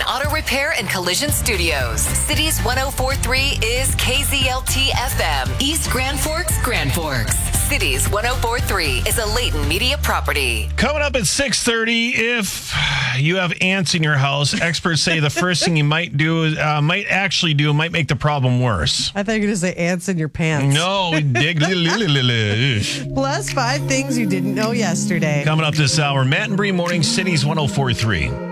Auto Repair and Collision Studios. Cities 104.3 is KZLT FM, East Grand Forks, Grand Forks. Cities 104.3 is a Leighton Media property. Coming up at 6:30, if you have ants in your house, experts say the first thing you might make the problem worse. I thought you were going to say ants in your pants. No. Plus 5 things you didn't know yesterday. Coming up this hour, Matt and Bree Morning, Cities 104.3.